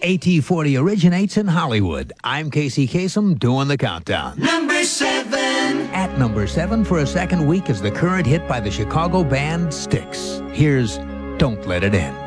AT40 originates in Hollywood. I'm Casey Kasem doing the countdown. Number 7. At number 7 for a second week is the current hit by the Chicago band Styx. Here's Don't Let It In.